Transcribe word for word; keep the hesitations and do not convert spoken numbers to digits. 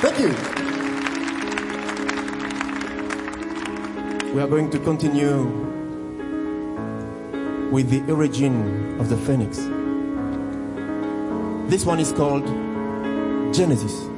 Thank you. We are going to continue with the origin of the Phoenix. This one is called Genesis.